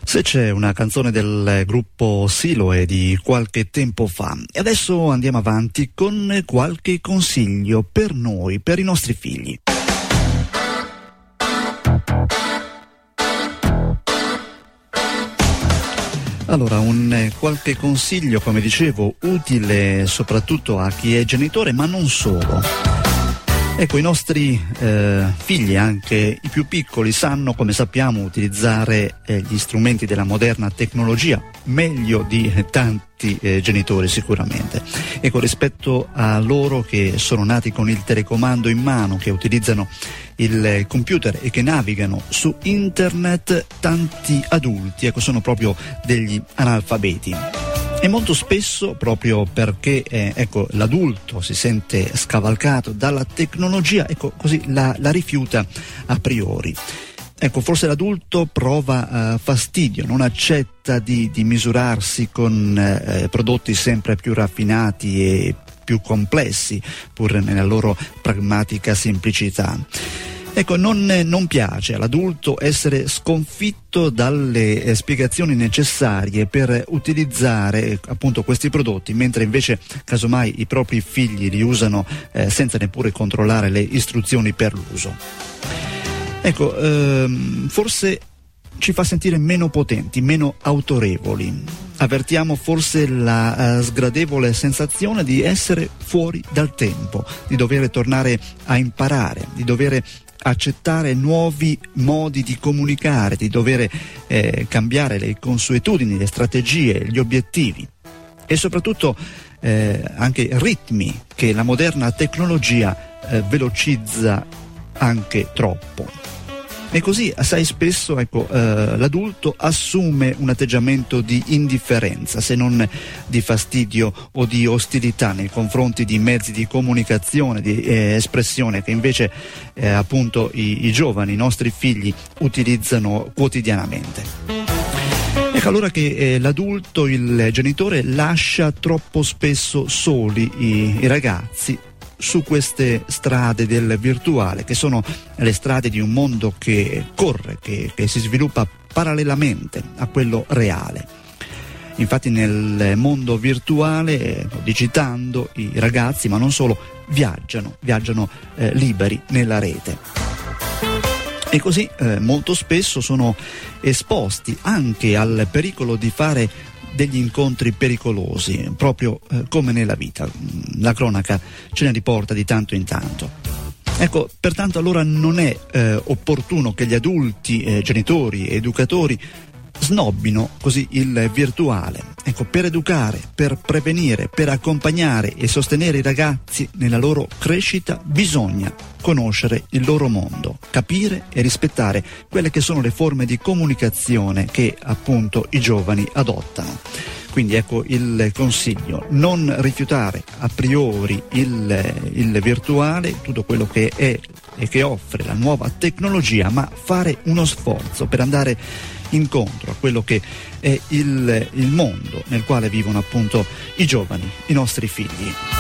Se c'è una canzone del gruppo Siloe di qualche tempo fa. E adesso andiamo avanti con qualche consiglio per noi, per i nostri figli. Allora, un qualche consiglio, come dicevo, utile soprattutto a chi è genitore, ma non solo. Ecco, i nostri figli, anche i più piccoli, sanno, come sappiamo, utilizzare gli strumenti della moderna tecnologia meglio di tanti genitori sicuramente. Ecco, rispetto a loro che sono nati con il telecomando in mano, che utilizzano il computer e che navigano su internet, tanti adulti, ecco, sono proprio degli analfabeti. E molto spesso, proprio perché l'adulto si sente scavalcato dalla tecnologia, ecco, così la rifiuta a priori. Ecco, forse l'adulto prova fastidio, non accetta di misurarsi con prodotti sempre più raffinati e più complessi, pur nella loro pragmatica semplicità. Ecco, non piace all'adulto essere sconfitto dalle spiegazioni necessarie per utilizzare appunto questi prodotti, mentre invece casomai i propri figli li usano senza neppure controllare le istruzioni per l'uso. Ecco, forse ci fa sentire meno potenti, meno autorevoli. Avvertiamo forse la sgradevole sensazione di essere fuori dal tempo, di dover tornare a imparare, di dover accettare nuovi modi di comunicare, di dover cambiare le consuetudini, le strategie, gli obiettivi e soprattutto anche ritmi che la moderna tecnologia velocizza anche troppo. E così assai spesso l'adulto assume un atteggiamento di indifferenza, se non di fastidio o di ostilità nei confronti di mezzi di comunicazione, di espressione che invece appunto i giovani, i nostri figli utilizzano quotidianamente. Ecco allora che l'adulto, il genitore, lascia troppo spesso soli i ragazzi su queste strade del virtuale, che sono le strade di un mondo che corre, che si sviluppa parallelamente a quello reale. Infatti nel mondo virtuale, digitando, i ragazzi, ma non solo, viaggiano liberi nella rete. E così molto spesso sono esposti anche al pericolo di fare degli incontri pericolosi, proprio come nella vita. La cronaca ce ne riporta di tanto in tanto. Ecco, pertanto allora non è opportuno che gli adulti, genitori, educatori snobbino così il virtuale. Ecco, per educare, per prevenire, per accompagnare e sostenere i ragazzi nella loro crescita bisogna conoscere il loro mondo, capire e rispettare quelle che sono le forme di comunicazione che appunto i giovani adottano. Quindi ecco il consiglio: non rifiutare a priori il virtuale, tutto quello che è e che offre la nuova tecnologia, ma fare uno sforzo per andare incontro a quello che è il mondo nel quale vivono appunto i giovani, i nostri figli.